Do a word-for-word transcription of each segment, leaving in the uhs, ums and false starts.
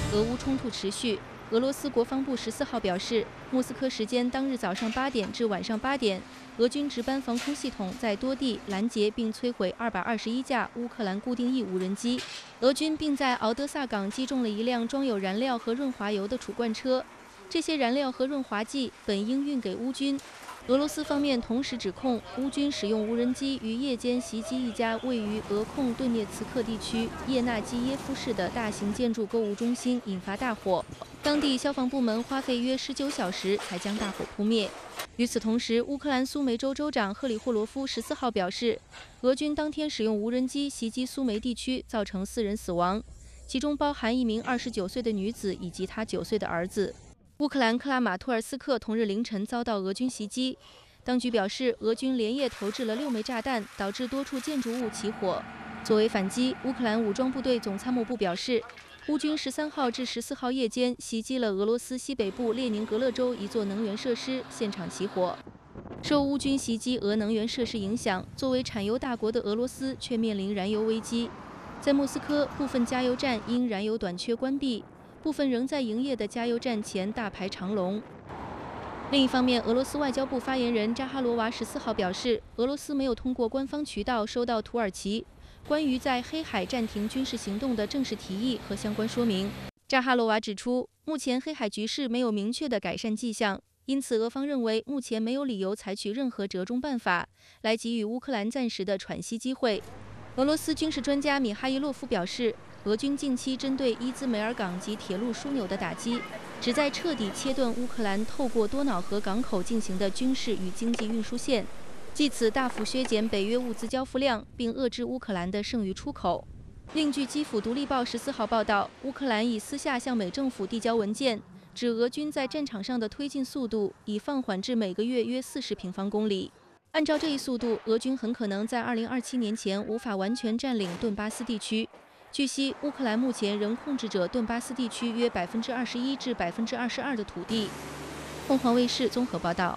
俄乌冲突持续。俄罗斯国防部十四号表示，莫斯科时间当日早上八点至晚上八点，俄军值班防空系统在多地拦截并摧毁二百二十一架乌克兰固定翼无人机。俄军并在敖德萨港击中了一辆装有燃料和润滑油的储罐车，这些燃料和润滑剂本应运给乌军。俄罗斯方面同时指控乌军使用无人机于夜间袭击一家位于俄控顿涅茨克地区叶纳基耶夫市的大型建筑购物中心，引发大火。当地消防部门花费约十九小时才将大火扑灭。与此同时，乌克兰苏梅州州长赫里霍罗夫十四号表示，俄军当天使用无人机袭击苏梅地区，造成四人死亡，其中包含一名二十九岁的女子以及她九岁的儿子。乌克兰克拉马托尔斯克同日凌晨遭到俄军袭击，当局表示，俄军连夜投掷了六枚炸弹，导致多处建筑物起火。作为反击，乌克兰武装部队总参谋部表示，乌军十三号至十四号夜间袭击了俄罗斯西北部列宁格勒州一座能源设施，现场起火。受乌军袭击俄能源设施影响，作为产油大国的俄罗斯却面临燃油危机。在莫斯科，部分加油站因燃油短缺关闭，部分仍在营业的加油站前大排长龙。另一方面，俄罗斯外交部发言人扎哈罗娃十四号表示，俄罗斯没有通过官方渠道收到土耳其关于在黑海暂停军事行动的正式提议和相关说明。扎哈罗娃指出，目前黑海局势没有明确的改善迹象，因此俄方认为目前没有理由采取任何折中办法来给予乌克兰暂时的喘息机会。俄罗斯军事专家米哈伊洛夫表示，俄军近期针对伊兹梅尔港及铁路枢纽的打击，旨在彻底切断乌克兰透过多瑙河港口进行的军事与经济运输线，借此大幅削减北约物资交付量，并遏制乌克兰的剩余出口。另据基辅独立报十四号报道，乌克兰已私下向美政府递交文件，指俄军在战场上的推进速度已放缓至每个月约四十平方公里。按照这一速度，俄军很可能在二零二七年前无法完全占领顿巴斯地区。据悉，乌克兰目前仍控制着顿巴斯地区约百分之二十一至百分之二十二的土地。凤凰卫视综合报道。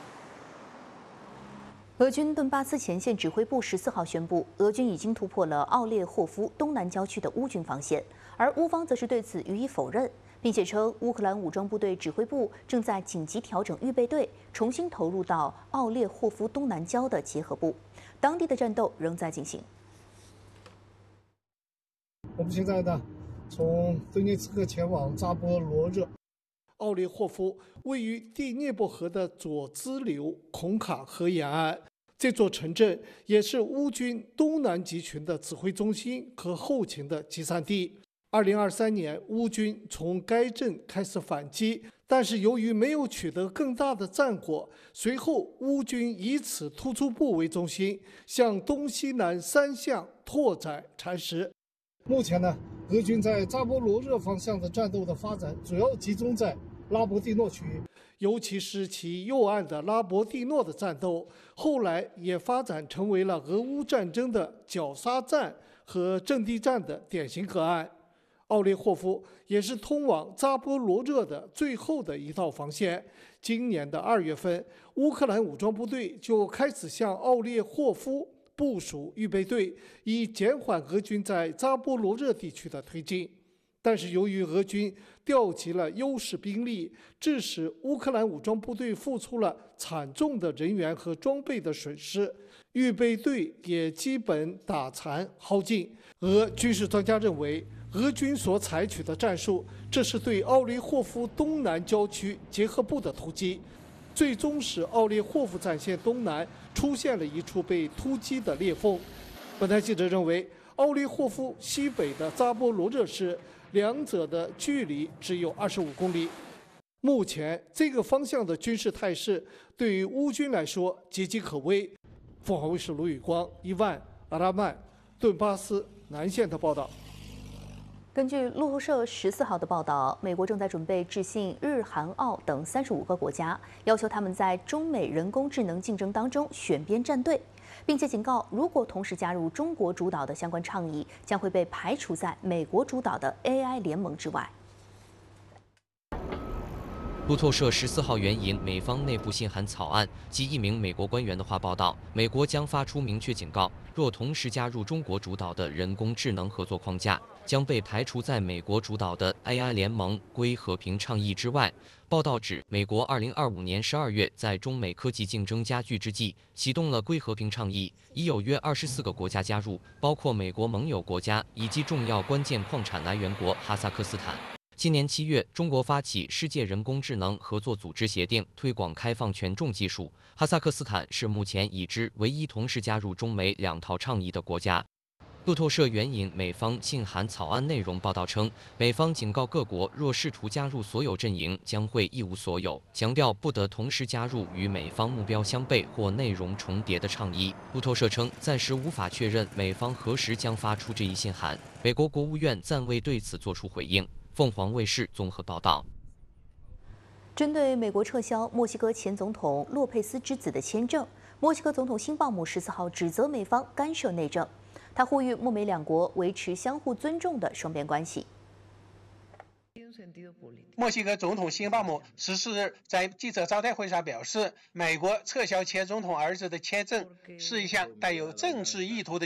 俄军顿巴斯前线指挥部十四号宣布，俄军已经突破了奥列霍夫东南郊区的乌军防线，而乌方则是对此予以否认，并且称乌克兰武装部队指挥部正在紧急调整预备队，重新投入到奥列霍夫东南郊的结合部，当地的战斗仍在进行。 我们现在呢，从顿涅茨克前往扎波罗热。奥列霍夫位于第聂伯河的左支流孔卡河沿岸，这座城镇也是乌军东南集群的指挥中心和后勤的集散地。二零二三年，乌军从该镇开始反击，但是由于没有取得更大的战果，随后乌军以此突出部为中心，向东西南三向拓展蚕食。目前呢，俄军在扎波罗热方向的战斗的发展主要集中在拉博蒂诺区域，尤其是其右岸的拉博蒂诺的战斗，后来也发展成为了俄乌战争的绞杀战和阵地战的典型个案。奥列霍夫也是通往扎波罗热的最后的一道防线。今年的二月份，乌克兰武装部队就开始向奥列霍夫部署预备队，以减缓俄军在扎波罗热地区的推进。但是由于俄军调集了优势兵力，致使乌克兰武装部队付出了惨重的人员和装备的损失，预备队也基本打残耗尽。俄军事专家认为，俄军所采取的战术，这是对奥列霍夫东南郊区结合部的突击，最终使奥列霍夫战线东南出现了一处被突击的裂缝。本台记者认为，奥列霍夫西北的扎波罗热市，两者的距离只有二十五公里。目前这个方向的军事态势对于乌军来说岌岌可危。凤凰卫视卢宇光、伊万、阿拉曼、顿巴斯南线的报道。 根据路透社十四号的报道，美国正在准备致信日、韩、澳等三十五个国家，要求他们在中美人工智能竞争当中选边站队，并且警告，如果同时加入中国主导的相关倡议，将会被排除在美国主导的 A I 联盟之外。 路透社十四号援引美方内部信函草案及一名美国官员的话报道，美国将发出明确警告，若同时加入中国主导的人工智能合作框架， 将被排除在美国主导的 A I 联盟归和平倡议之外。报道指，美国二零二五年十二月在中美科技竞争加剧之际，启动了归和平倡议，已有约二十四个国家加入，包括美国盟友国家以及重要关键矿产来源国哈萨克斯坦。今年七月，中国发起世界人工智能合作组织协定，推广开放权重技术。哈萨克斯坦是目前已知唯一同时加入中美两套倡议的国家。路透社援引美方信函草案内容报道称，美方警告各国，若试图加入所有阵营，将会一无所有，强调不得同时加入与美方目标相悖或内容重叠的倡议。路透社称，暂时无法确认美方何时将发出这一信函。美国国务院暂未对此作出回应。凤凰卫视综合报道。 针对美国撤销墨西哥前总统洛佩斯之子的签证，墨西哥总统辛鲍姆十四号指责美方干涉内政。他呼吁墨美两国维持相互尊重的双边关系。 墨西哥总统辛鲍姆十四日在记者招待会上表示，美国撤销前总统儿子的签证是一项带有政治意图的